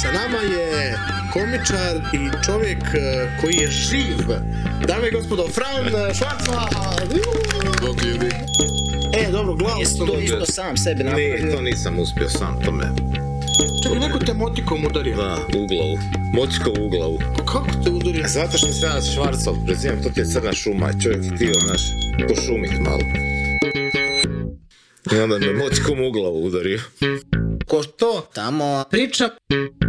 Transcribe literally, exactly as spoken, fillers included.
Sa nama je komičar i čovjek koji je živ. Dame i gospodo, Fran Švarcman! Bog ljudi. E, dobro, glavu Jesi to isto sam sebi napravio? Ne, to nisam uspio sam, to me... Čekaj, neko te motikom udario. Da, u glavu. Motikom u glavu. Kako te udario? Zato što sam ja Švarcov, prezivam, to ti je crna šuma, čovjek htio, znaš, pošumit malo. I onda me motikom u glavu udario. Ko to tamo priča